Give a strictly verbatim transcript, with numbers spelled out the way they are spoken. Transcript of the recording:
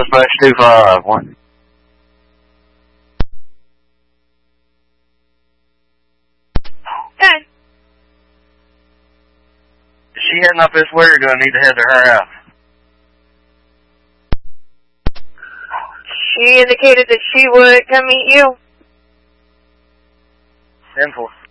Dispatch two five one. Good. She heading up this way, or do I need to head to her house? She indicated that she would come meet you. ten four.